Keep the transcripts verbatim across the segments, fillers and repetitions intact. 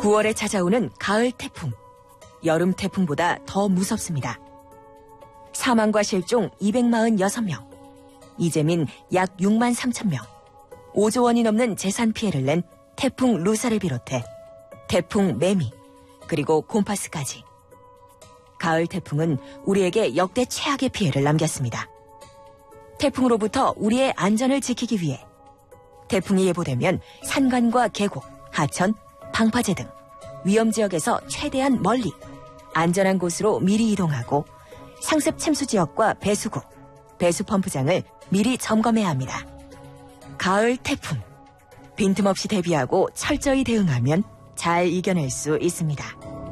구월에 찾아오는 가을 태풍. 여름 태풍보다 더 무섭습니다. 사망과 실종 이백사십육 명, 이재민 약 육만 삼천 명, 오조 원이 넘는 재산 피해를 낸 태풍 루사를 비롯해 태풍 매미, 그리고 곰파스까지. 가을 태풍은 우리에게 역대 최악의 피해를 남겼습니다. 태풍으로부터 우리의 안전을 지키기 위해 태풍이 예보되면 산간과 계곡, 하천, 방파제 등 위험지역에서 최대한 멀리 안전한 곳으로 미리 이동하고 상습 침수 지역과 배수구, 배수펌프장을 미리 점검해야 합니다. 가을 태풍. 빈틈없이 대비하고 철저히 대응하면 잘 이겨낼 수 있습니다.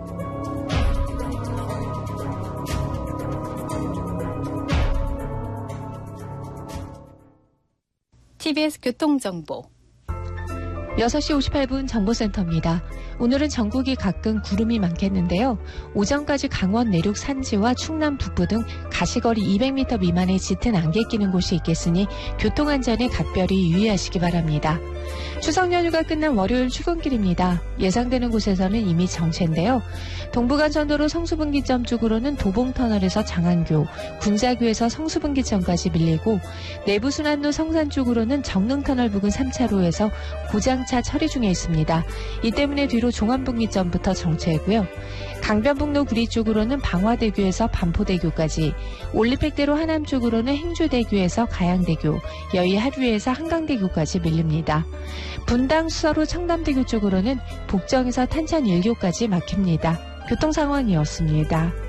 티비에스 교통정보 여섯 시 오십팔 분 정보센터입니다. 오늘은 전국이 가끔 구름이 많겠는데요. 오전까지 강원 내륙 산지와 충남 북부 등 가시거리 이백 미터 미만의 짙은 안개 끼는 곳이 있겠으니 교통안전에 각별히 유의하시기 바랍니다. 추석 연휴가 끝난 월요일 출근길입니다. 예상되는 곳에서는 이미 정체인데요. 동부간선도로 성수분기점 쪽으로는 도봉터널에서 장안교, 군자교에서 성수분기점까지 밀리고 내부순환로 성산 쪽으로는 정릉터널 부근 삼 차로에서 고장차 처리 중에 있습니다. 이 때문에 뒤로 종암분기점부터 정체이고요. 강변북로 구리 쪽으로는 방화대교에서 반포대교까지, 올림픽대로 하남 쪽으로는 행주대교에서 가양대교, 여의 하류에서 한강대교까지 밀립니다. 분당 수서로 청담대교 쪽으로는 복정에서 탄천 일 교까지 막힙니다. 교통상황이었습니다.